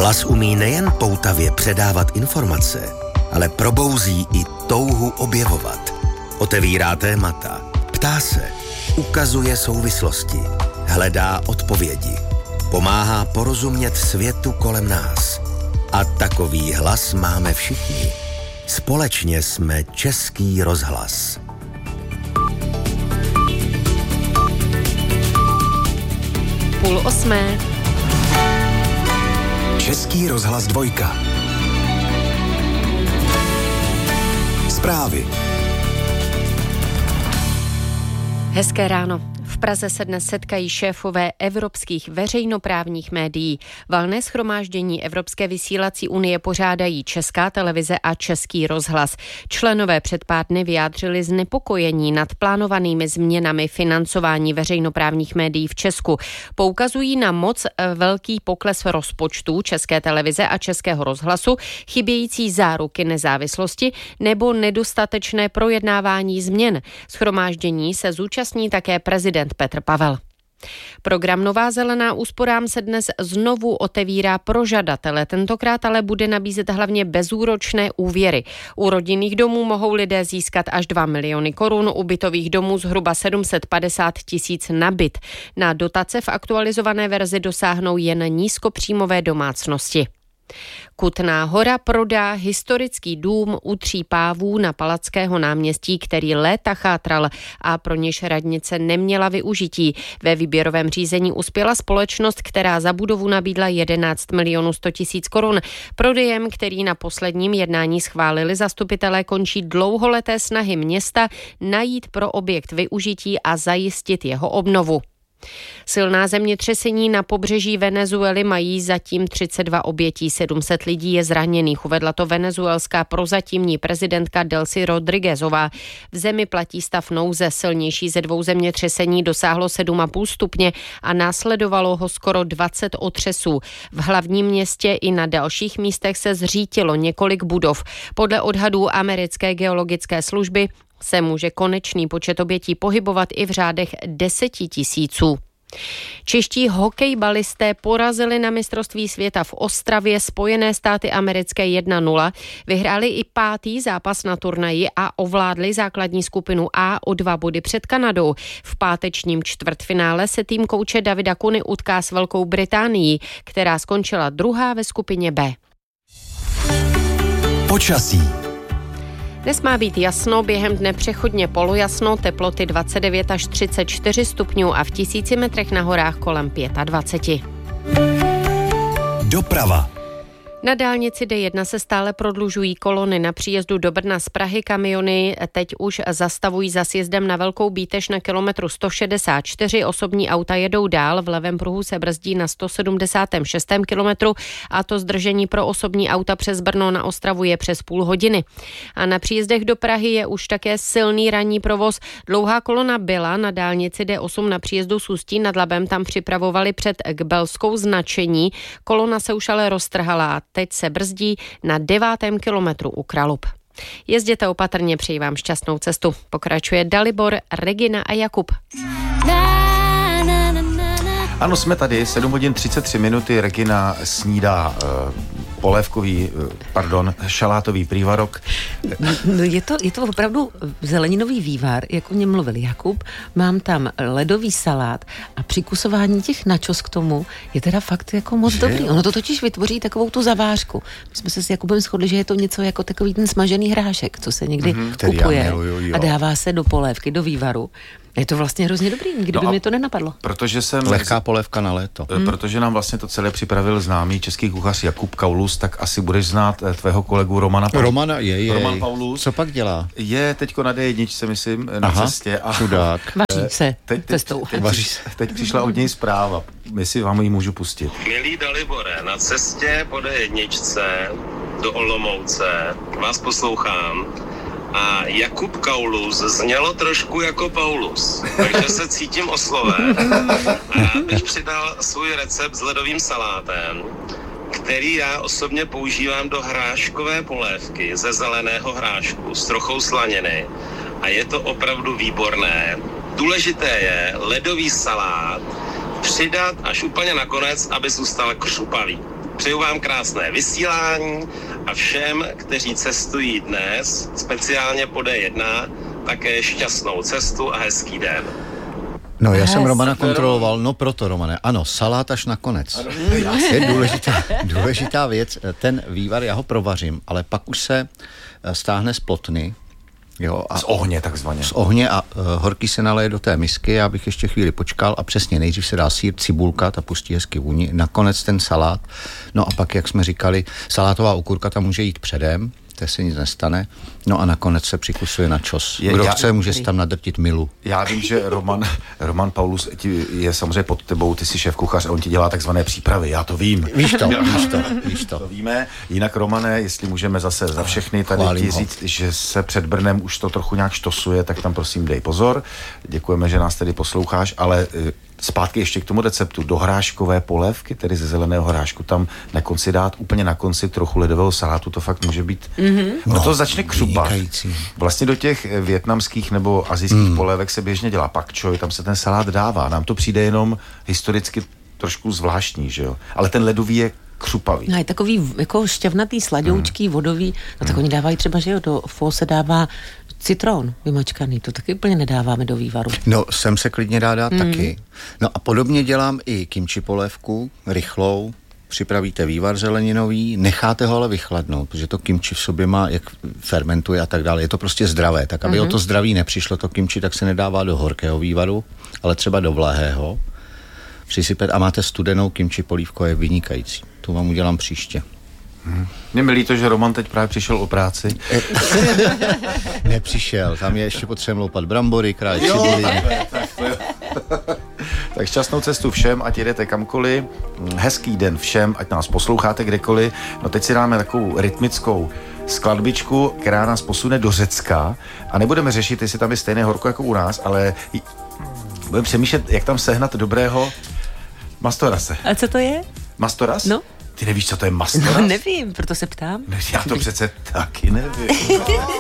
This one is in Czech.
Hlas umí nejen poutavě předávat informace, ale probouzí i touhu objevovat. Otevírá témata, ptá se, ukazuje souvislosti, hledá odpovědi, pomáhá porozumět světu kolem nás. A takový hlas máme všichni. Společně jsme Český rozhlas. Půl osmé. Český rozhlas 2. Zprávy. Hezké ráno. V Praze se dnes setkají šéfové evropských veřejnoprávních médií. Valné shromáždění Evropské vysílací unie pořádají Česká televize a Český rozhlas. Členové před pár dny vyjádřili znepokojení nad plánovanými změnami financování veřejnoprávních médií v Česku. Poukazují na moc velký pokles rozpočtů České televize a Českého rozhlasu, chybějící záruky nezávislosti nebo nedostatečné projednávání změn. Shromáždění se zúčastní také prezident Petr Pavel. Program Nová zelená úsporám se dnes znovu otevírá pro žadatele, tentokrát ale bude nabízet hlavně bezúročné úvěry. U rodinných domů mohou lidé získat až 2 miliony korun, u bytových domů zhruba 750 000 na byt. Na dotace v aktualizované verzi dosáhnou jen nízkopříjmové domácnosti. Kutná Hora prodá historický dům u Tří pávů na Palackého náměstí, který léta chátral a pro něž radnice neměla využití. Ve výběrovém řízení uspěla společnost, která za budovu nabídla 11 milionů 100 000 korun. Prodejem, který na posledním jednání schválili zastupitelé, končí dlouholeté snahy města najít pro objekt využití a zajistit jeho obnovu. Silná zemětřesení na pobřeží Venezuely mají zatím 32 obětí, 700 lidí je zraněných, uvedla to venezuelská prozatímní prezidentka Delcy Rodriguezová. V zemi platí stav nouze, silnější ze 2 zemětřesení dosáhlo 7,5 stupně a následovalo ho skoro 20 otřesů. V hlavním městě i na dalších místech se zřítilo několik budov. Podle odhadů americké geologické služby se může konečný počet obětí pohybovat i v řádech 10 000. Čeští hokejbalisté porazili na mistrovství světa v Ostravě Spojené státy americké 1-0, vyhráli i 5. zápas na turnaji a ovládli základní skupinu A o 2 body před Kanadou. V pátečním čtvrtfinále se tým kouče Davida Kuny utká s Velkou Británií, která skončila druhá ve skupině B. Počasí. Dnes má být jasno, během dne přechodně polojasno, teploty 29 až 34 stupňů a v 1000 metrech na horách kolem 25. Doprava. Na dálnici D1 se stále prodlužují kolony. Na příjezdu do Brna z Prahy kamiony teď už zastavují za sjezdem na Velkou Bítež na kilometru 164. Osobní auta jedou dál, v levém pruhu se brzdí na 176. kilometru a to zdržení pro osobní auta přes Brno na Ostravu je přes půl hodiny. A na příjezdech do Prahy je už také silný ranní provoz. Dlouhá kolona byla na dálnici D8 na příjezdu z Ústí nad Labem, tam připravovali před Gbelskou značení. Kolona se už ale roztrhala. Teď se brzdí na 9. kilometru u Kralup. Jezděte opatrně, přeji vám šťastnou cestu. Pokračuje Dalibor, Regina a Jakub. Ano, jsme tady, 7 hodin 33 minuty, Regina snídá šalátový prívarok. No je to opravdu zeleninový vývar, jak o něm mluvil Jakub. Mám tam ledový salát a přikusování těch načos k tomu je teda fakt jako moc dobrý. Ono to totiž vytvoří takovou tu zavářku. My jsme se s Jakubem shodli, že je to něco jako takový ten smažený hrášek, co se někdy kupuje a dává se do polévky, do vývaru. Je to vlastně hrozně dobrý, nikdy by mi to nenapadlo. Protože lehká polévka na léto. Protože nám vlastně to celé připravil známý český kuchař Jakub Kaulus, tak asi budeš znát tvého kolegu Romana Paulus. Roman Paulus. Co pak dělá? Je teďko na D1, myslím, na cestě. A chudák. Vaří se cestou. Teď přišla od něj zpráva. Jestli vám ji můžu pustit. Milý Dalibore, na cestě po D1 do Olomouce vás poslouchám. A Jakub Kaulus znělo trošku jako Paulus, takže se cítím osloven. A rád bych přidal svůj recept s ledovým salátem, který já osobně používám do hráškové polévky ze zeleného hrášku s trochou slaniny. A je to opravdu výborné. Důležité je ledový salát přidat až úplně nakonec, aby zůstal křupavý. Přeju vám krásné vysílání a všem, kteří cestují dnes, speciálně po D1, také šťastnou cestu a hezký den. No, já jsem Romana kontroloval, no proto, Romane, ano, salát až nakonec. Je důležitá věc, ten vývar, já ho provařím, ale pak už se stáhne z plotny, jo, a z ohně takzvaně. Z ohně a horký se naleje do té misky, já bych ještě chvíli počkal a přesně nejdřív se dá sýr, cibulka, ta pustí hezky vůni, nakonec ten salát, no a pak, jak jsme říkali, salátová okurka tam může jít předem, to se nic nestane, no a nakonec se přikusuje na čos. Kdo chce, může si tam nadrtit milu. Já vím, že Roman Paulus je samozřejmě pod tebou, ty jsi šéfkuchař a on ti dělá takzvané přípravy, já to vím. Víš to. To víme. Jinak, Romane, jestli můžeme zase za všechny tady ti říct, že se před Brnem už to trochu nějak štosuje, tak tam prosím dej pozor. Děkujeme, že nás tedy posloucháš, ale zpátky ještě k tomu receptu. Do hráškové polévky, tedy ze zeleného hrášku, tam na konci dát úplně na konci trochu ledového salátu, to fakt může být. No to začne křupat. Vlastně do těch vietnamských nebo asijských polévek se běžně dělá pak choi, tam se ten salát dává. Nám to přijde jenom historicky trošku zvláštní, že jo? Ale ten ledový je křupavý. No, je takový jako šťavnatý, sladoučký, vodový. No tak oni dávají třeba, že jo, do fo se dává citron vymačkaný, to taky úplně nedáváme do vývaru. No, sem se klidně dá dát taky. No a podobně dělám i kimči polévku, rychlou, připravíte vývar zeleninový, necháte ho ale vychladnout, protože to kimči v sobě má, jak fermentuje a tak dále, je to prostě zdravé, tak aby o to zdraví nepřišlo to kimči, tak se nedává do horkého vývaru, ale třeba do vlahého, přisypet a máte studenou kimči polívku, je vynikající. To vám udělám příště. Mě mi líto, že Roman teď právě přišel o práci. Nepřišel, tam je ještě potřeba loupat brambory, krájet cibuli. Tak šťastnou cestu všem, ať jedete kamkoliv. Hezký den všem, ať nás posloucháte kdekoliv. No teď si dáme takovou rytmickou skladbičku, která nás posune do Řecka a nebudeme řešit, jestli tam je stejné horko jako u nás, ale budeme přemýšlet, jak tam sehnat dobrého mastorase. A co to je? Mastoras? No. Ty nevíš, co to je mastoras? No nevím, proto se ptám. Já to přece taky nevím.